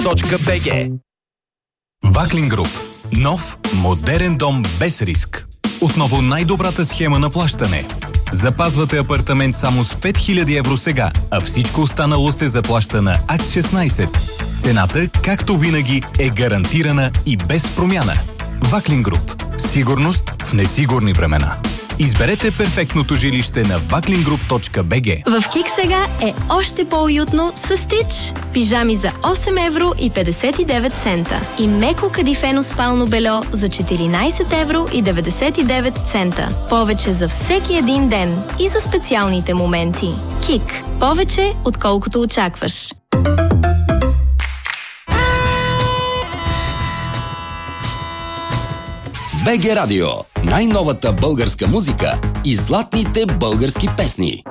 www.vaklingroup.bg. Ваклин Груп. Нов, модерен дом без риск. Отново най-добрата схема на плащане. Запазвате апартамент само с 5000 евро сега, а всичко останало се заплаща на Акт 16. Цената, както винаги, е гарантирана и без промяна. Ваклин Груп. Сигурност в несигурни времена. Изберете перфектното жилище на vaklingroup.bg. В Кик сега е още по-уютно с Стич. Пижами за 8 евро и 59 цента. И меко кадифено спално бельо за 14 евро и 99 цента. Повече за всеки един ден и за специалните моменти. Кик. Повече, отколкото очакваш. БГ Радио. Най-новата българска музика и златните български песни.